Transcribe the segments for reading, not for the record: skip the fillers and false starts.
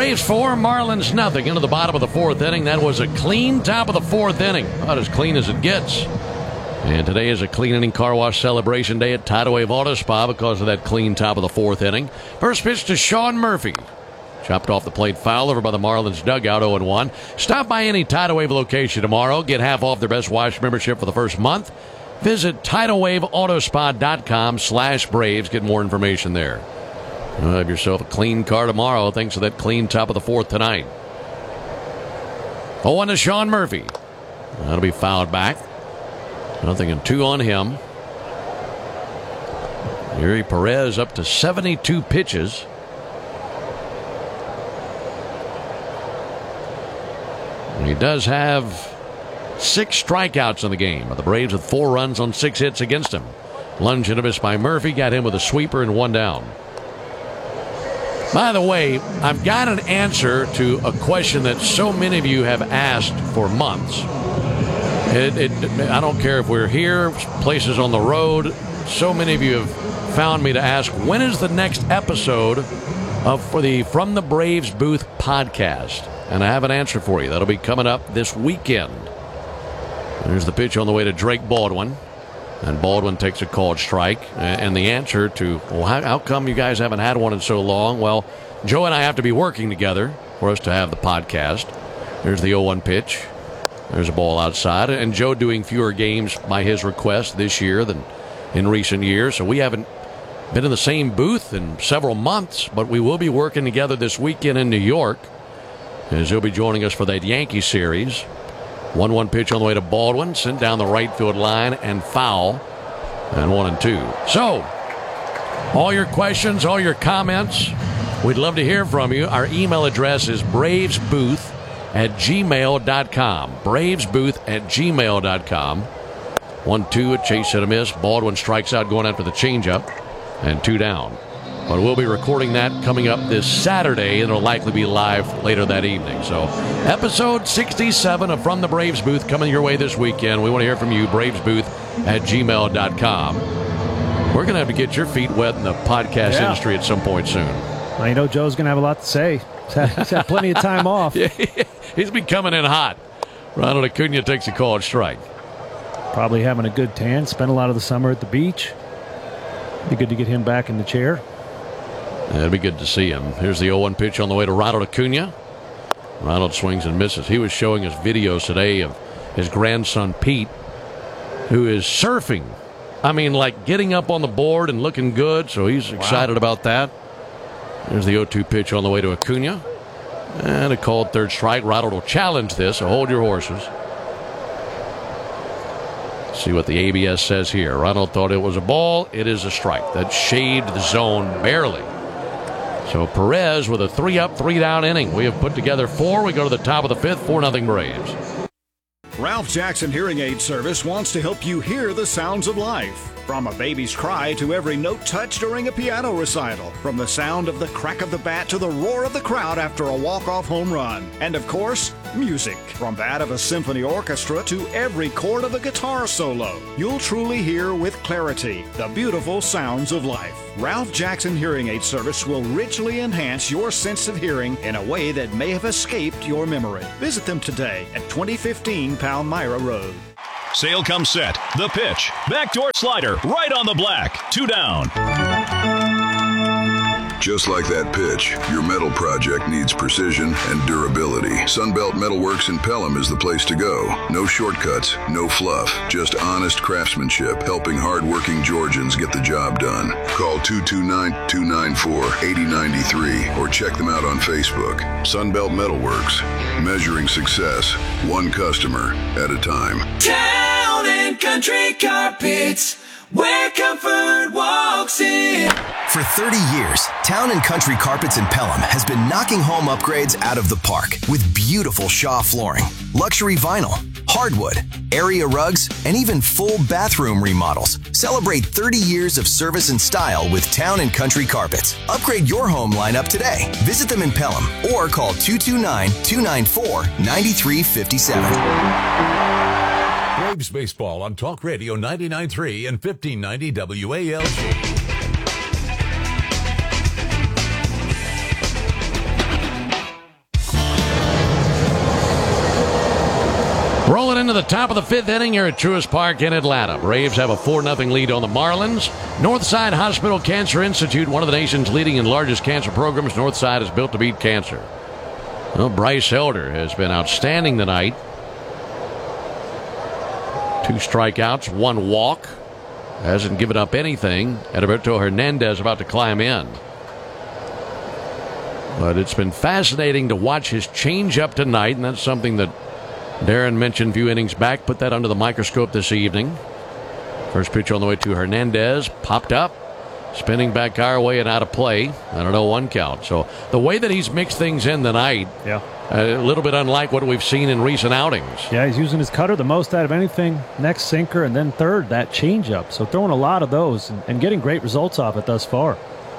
Braves 4, Marlins nothing into the bottom of the fourth inning. That was a clean top of the fourth inning. About as clean as it gets. And today is a clean inning car wash celebration day at Tidal Wave Auto Spa because of that clean top of the fourth inning. First pitch to Sean Murphy. Chopped off the plate, foul over by the Marlins dugout, 0-1. Stop by any Tidal Wave location tomorrow. Get half off their Best Wash membership for the first month. Visit TidalWaveAutoSpa.com/Braves. Get more information there. You'll have yourself a clean car tomorrow thanks to that clean top of the fourth tonight. 0-1 to Sean Murphy. That'll be fouled back. Nothing and 2 on him. Yuri Perez up to 72 pitches. And he does have 6 strikeouts in the game. But the Braves with 4 runs on 6 hits against him. Lunge and a miss by Murphy. Got him with a sweeper and 1 down. By the way, I've got an answer to a question that so many of you have asked for months. I don't care if we're here, places on the road. So many of you have found me to ask, when is the next episode for the From the Braves Booth podcast? And I have an answer for you. That'll be coming up this weekend. There's the pitch on the way to Drake Baldwin. And Baldwin takes a called strike. And the answer to, well, how come you guys haven't had one in so long? Well, Joe and I have to be working together for us to have the podcast. There's the 0-1 pitch. There's a ball outside. And Joe doing fewer games by his request this year than in recent years. So we haven't been in the same booth in several months, but we will be working together this weekend in New York, as he'll be joining us for that Yankee series. 1-1 pitch on the way to Baldwin, sent down the right field line and foul. And 1-2. So, all your questions, all your comments, we'd love to hear from you. Our email address is bravesbooth@gmail.com. bravesbooth@gmail.com. 1-2, a chase and a miss. Baldwin strikes out going after the changeup, and 2 down. But we'll be recording that coming up this Saturday, and it'll likely be live later that evening. So, episode 67 of From the Braves Booth coming your way this weekend. We want to hear from you, bravesbooth@gmail.com. We're going to have to get your feet wet in the podcast industry at some point soon. Well, you know Joe's going to have a lot to say. He's had plenty of time off. Yeah, he's been coming in hot. Ronald Acuna takes a called strike. Probably having a good tan. Spent a lot of the summer at the beach. Be good to get him back in the chair. It'd be good to see him. Here's the 0-1 pitch on the way to Ronald Acuna. Ronald swings and misses. He was showing us videos today of his grandson Pete, who is surfing. I mean, like getting up on the board and looking good, so he's excited about that. There's the 0-2 pitch on the way to Acuna. And a called third strike. Ronald will challenge this, so hold your horses. See what the ABS says here. Ronald thought it was a ball. It is a strike. That shaved the zone barely. So Perez with a 3-up, 3-down inning. We have put together 4. We go to the top of the 5th, 4-0 Braves. Ralph Jackson Hearing Aid Service wants to help you hear the sounds of life. From a baby's cry to every note touched during a piano recital. From the sound of the crack of the bat to the roar of the crowd after a walk-off home run. And of course, music. From that of a symphony orchestra to every chord of a guitar solo. You'll truly hear with clarity the beautiful sounds of life. Ralph Jackson Hearing Aid Service will richly enhance your sense of hearing in a way that may have escaped your memory. Visit them today at 2015 Palmyra Road. Sale comes set. The pitch. Backdoor slider. Right on the black. 2 down. Just like that pitch, your metal project needs precision and durability. Sunbelt Metalworks in Pelham is the place to go. No shortcuts, no fluff, just honest craftsmanship, helping hardworking Georgians get the job done. Call 229-294-8093 or check them out on Facebook. Sunbelt Metalworks, measuring success, one customer at a time. Town and Country Carpets, where comfort walks in. For 30 years, Town & Country Carpets in Pelham has been knocking home upgrades out of the park with beautiful Shaw flooring, luxury vinyl, hardwood, area rugs, and even full bathroom remodels. Celebrate 30 years of service and style with Town & Country Carpets. Upgrade your home lineup today. Visit them in Pelham or call 229-294-9357. Braves baseball on Talk Radio 99.3 and 1590 WALG. Rolling into the top of the fifth inning here at Truist Park in Atlanta. Braves have a 4-0 lead on the Marlins. Northside Hospital Cancer Institute, one of the nation's leading and largest cancer programs. Northside is built to beat cancer. Well, Bryce Elder has been outstanding tonight. 2 strikeouts, 1 walk. Hasn't given up anything. Edilberto Hernandez about to climb in. But it's been fascinating to watch his changeup tonight, and that's something that Darren mentioned a few innings back. Put that under the microscope this evening. First pitch on the way to Hernandez. Popped up. Spinning back our way and out of play. I don't know, 1 count. So the way that he's mixed things in tonight, a little bit unlike what we've seen in recent outings. Yeah, he's using his cutter the most out of anything. Next sinker, and then third, that changeup. So throwing a lot of those and getting great results off it thus far.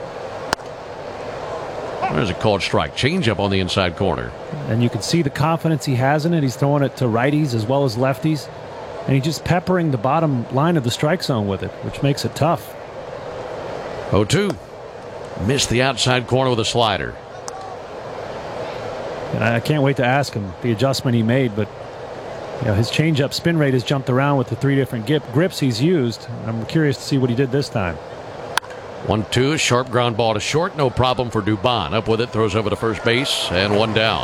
There's a called strike. Changeup on the inside corner. And you can see the confidence he has in it. He's throwing it to righties as well as lefties. And he's just peppering the bottom line of the strike zone with it, which makes it tough. 0-2. Missed the outside corner with a slider. And I can't wait to ask him the adjustment he made, but his changeup spin rate has jumped around with the 3 different grips he's used. I'm curious to see what he did this time. 1-2, sharp ground ball to short. No problem for Dubon. Up with it, throws over to first base, and 1 down.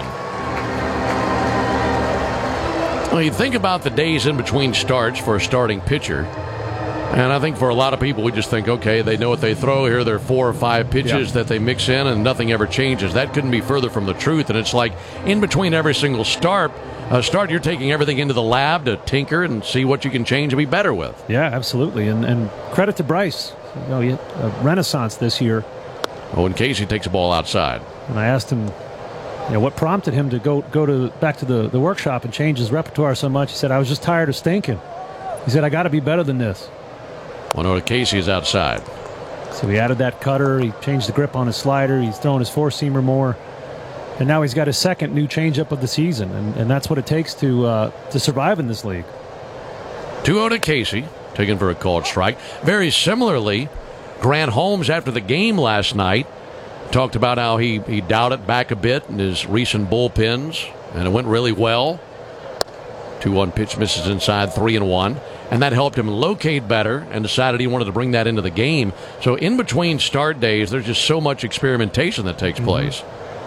Well, you think about the days in between starts for a starting pitcher. And I think for a lot of people, we just think, okay, they know what they throw. Here there are 4 or 5 pitches that they mix in, and nothing ever changes. That couldn't be further from the truth. And it's like in between every single start, you're taking everything into the lab to tinker and see what you can change and be better with. Yeah, absolutely. And credit to Bryce. A renaissance this year. Owen Casey takes a ball outside. And I asked him, what prompted him to go back to the workshop and change his repertoire so much. He said, I was just tired of stinking. He said, I got to be better than this. 1-0 Casey is outside. So he added that cutter. He changed the grip on his slider. He's throwing his 4-seamer more. And now he's got his second new changeup of the season. And that's what it takes to survive in this league. 2-0 Casey. Taken for a called strike. Very similarly, Grant Holmes, after the game last night, talked about how he dialed it back a bit in his recent bullpens, and it went really well. 2-1 pitch misses inside, 3-1. And that helped him locate better and decided he wanted to bring that into the game. So in between start days, there's just so much experimentation that takes place.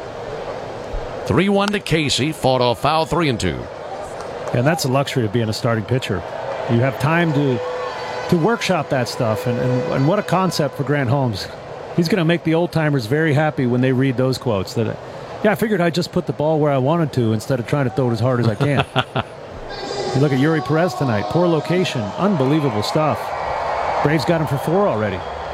3-1 to Casey, fought off foul, 3-2. And that's a luxury of being a starting pitcher. You have time to workshop that stuff, and what a concept for Grant Holmes. He's going to make the old-timers very happy when they read those quotes. That, I figured I'd just put the ball where I wanted to instead of trying to throw it as hard as I can. You look at Yuri Perez tonight. Poor location. Unbelievable stuff. Braves got him for 4 already.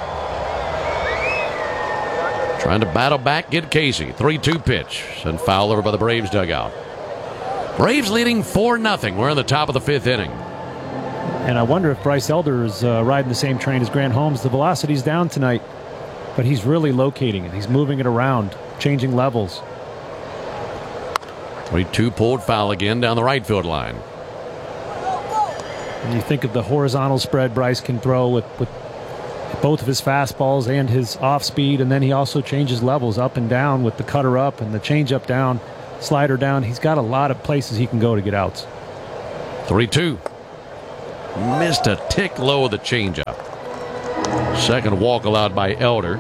Trying to battle back, get Casey. 3-2 pitch. Sent foul over by the Braves dugout. Braves leading 4-0. We're in the top of the 5th inning. And I wonder if Bryce Elder is riding the same train as Grant Holmes. The velocity's down tonight, but he's really locating it. He's moving it around, changing levels. 3-2 pulled foul again down the right field line. And you think of the horizontal spread Bryce can throw with both of his fastballs and his off speed, and then he also changes levels up and down with the cutter up and the changeup down, slider down. He's got a lot of places he can go to get outs. 3-2. Missed a tick low of the changeup. Second walk allowed by Elder.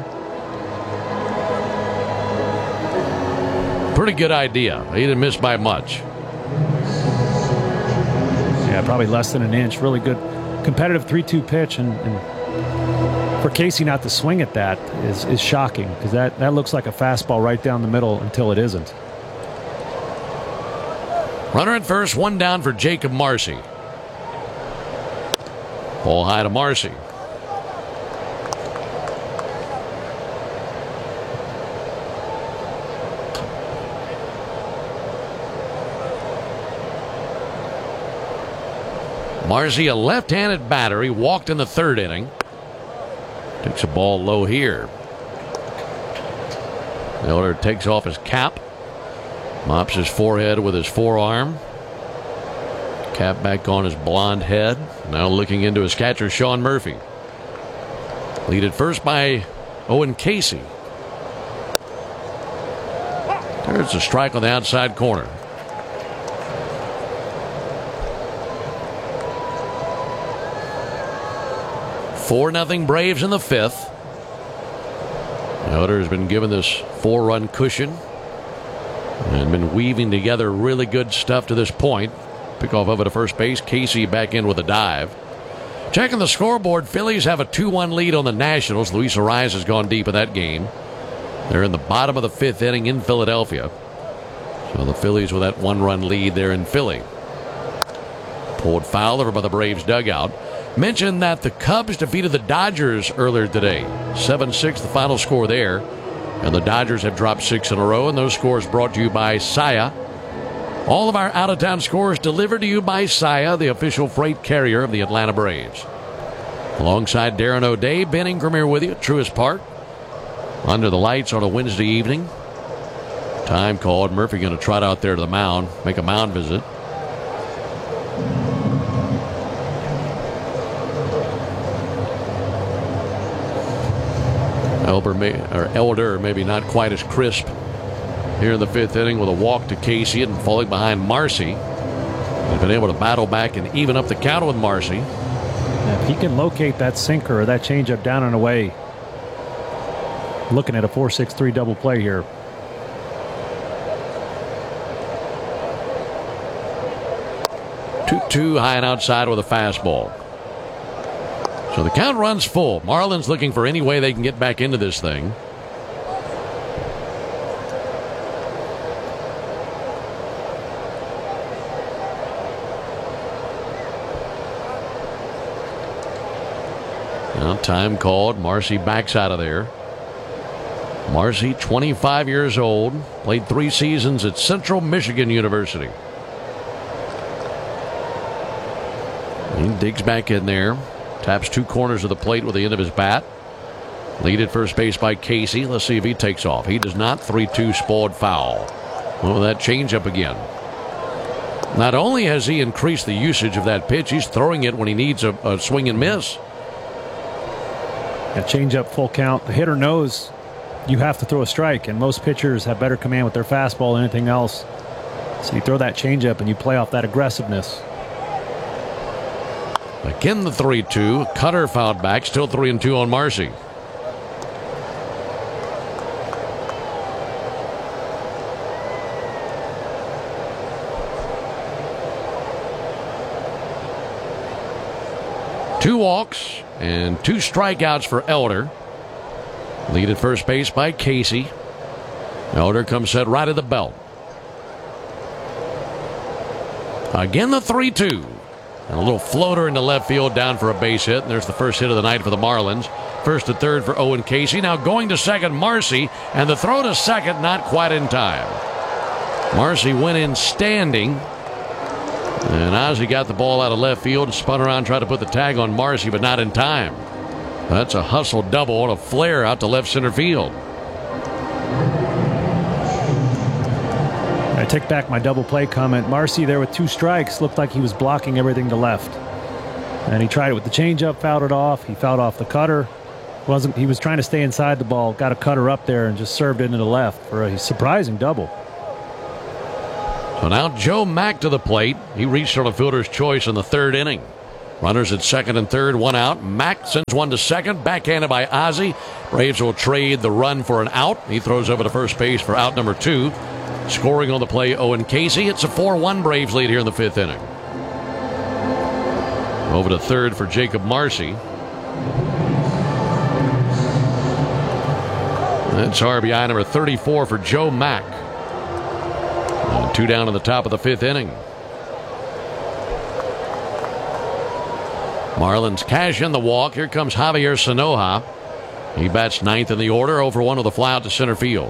Pretty good idea. He didn't miss by much. Yeah, probably less than an inch. Really good competitive 3-2 pitch. And for Casey not to swing at that is shocking, because that looks like a fastball right down the middle until it isn't. Runner at first, 1 down for Jacob Marcy. Ball high to Marcy. Marcy, a left-handed batter. He walked in the 3rd inning. Takes a ball low here. Elder takes off his cap. Mops his forehead with his forearm. Cap back on his blonde head. Now looking into his catcher, Sean Murphy. Lead at first by Owen Casey. There's a strike on the outside corner. 4-0 Braves in the 5th. Elder has been given this 4-run cushion and been weaving together really good stuff to this point. Pickoff over to first base. Casey back in with a dive. Checking the scoreboard, Phillies have a 2-1 lead on the Nationals. Luis Arias has gone deep in that game. They're in the bottom of the 5th inning in Philadelphia. So the Phillies with that 1-run lead there in Philly. Pulled foul over by the Braves dugout. Mentioned that the Cubs defeated the Dodgers earlier today. 7-6 the final score there. And the Dodgers have dropped 6 in a row. And those scores brought to you by Saia. All of our out-of-town scores delivered to you by Saia, the official freight carrier of the Atlanta Braves. Alongside Darren O'Day, Ben Ingram here with you at Truist Park. Under the lights on a Wednesday evening. Time called. Murphy going to trot out there to the mound, make a mound visit. Elder maybe not quite as crisp here in the 5th inning with a walk to Casey and falling behind Marcy. He's been able to battle back and even up the count with Marcy. If he can locate that sinker or that changeup down and away, looking at a 4-6-3 double play here. Two high and outside with a fastball. So the count runs full. Marlins looking for any way they can get back into this thing. Now time called. Marcy backs out of there. Marcy, 25 years old, played 3 seasons at Central Michigan University. He digs back in there. Taps 2 corners of the plate with the end of his bat. Lead at first base by Casey. Let's see if he takes off. He does not. 3-2 spoiled foul. Well, that changeup again. Not only has he increased the usage of that pitch, he's throwing it when he needs a swing and miss. That changeup full count. The hitter knows you have to throw a strike, and most pitchers have better command with their fastball than anything else. So you throw that changeup and you play off that aggressiveness. Again, the 3-2. Cutter fouled back. Still 3-2 on Marcy. Two walks and 2 strikeouts for Elder. Lead at first base by Casey. Elder comes set right at the belt. Again, the 3-2. And a little floater into left field down for a base hit. And there's the first hit of the night for the Marlins. First to third for Owen Casey. Now going to second, Marcy. And the throw to second, not quite in time. Marcy went in standing. And Ozzie got the ball out of left field and spun around, tried to put the tag on Marcy, but not in time. That's a hustle double on a flare out to left center field. I take back my double play comment. Marcy there with 2 strikes looked like he was blocking everything to left. And he tried it with the changeup, fouled it off. He fouled off the cutter. He was trying to stay inside the ball, got a cutter up there and just served it into the left for a surprising double. So now Joe Mack to the plate. He reached on a fielder's choice in the 3rd inning. Runners at second and third, 1 out. Mack sends one to second, backhanded by Ozzie. Braves will trade the run for an out. He throws over to first base for out number 2. Scoring on the play, Owen Casey. It's a 4-1 Braves lead here in the 5th inning. Over to third for Jacob Marcy. That's RBI number 34 for Joe Mack. 2 down in the top of the 5th inning. Marlins cash in the walk. Here comes Javier Sanoja. He bats 9th in the order, 0-for-1 with a fly out to center field.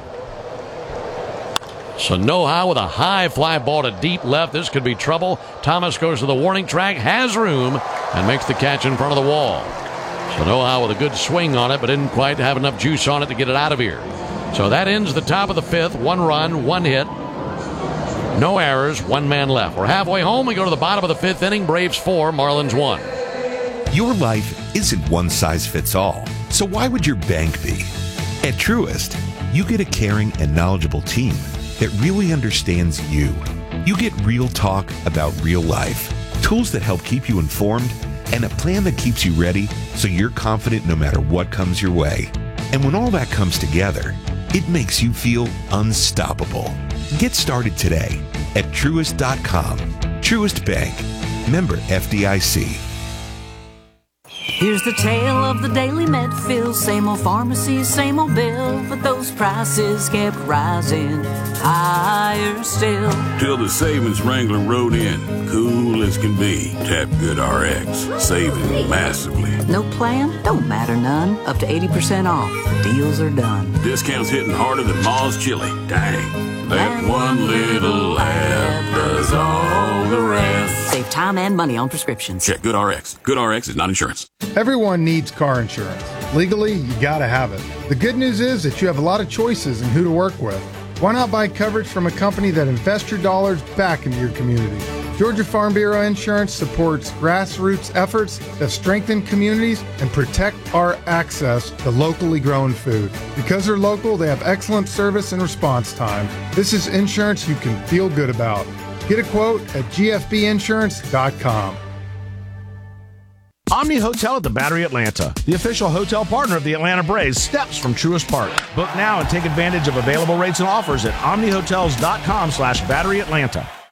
Sanoja with a high fly ball to deep left. This could be trouble. Thomas goes to the warning track, has room, and makes the catch in front of the wall. Sanoja with a good swing on it, but didn't quite have enough juice on it to get it out of here. So that ends the top of the 5th. 1 run, 1 hit. No errors, 1 man left. We're halfway home. We go to the bottom of the 5th inning. Braves 4, Marlins 1. Your life isn't one size fits all. So why would your bank be? At Truist, you get a caring and knowledgeable team that really understands you. You get real talk about real life, tools that help keep you informed, and a plan that keeps you ready so you're confident no matter what comes your way. And when all that comes together, it makes you feel unstoppable. Get started today at Truist.com. Truist Bank. Member FDIC. Here's the tale of the Daily Medfield. Same old pharmacy, same old bill, but those prices kept rising higher still. Till the savings wrangler rode in, cool as can be. Tap Good RX, saving massively. No plan? Don't matter none. Up to 80% off. The deals are done. Discounts hitting harder than Ma's chili. Dang. That one little app does all the rest. Save time and money on prescriptions. Check Good RX. Good RX is not insurance. Everyone needs car insurance. Legally, you gotta have it. The good news is that you have a lot of choices in who to work with. Why not buy coverage from a company that invests your dollars back into your community? Georgia Farm Bureau Insurance supports grassroots efforts that strengthen communities and protect our access to locally grown food. Because they're local, they have excellent service and response time. This is insurance you can feel good about. Get a quote at gfbinsurance.com. Omni Hotel at the Battery Atlanta, the official hotel partner of the Atlanta Braves, steps from Truist Park. Book now and take advantage of available rates and offers at omnihotels.com/batteryatlanta.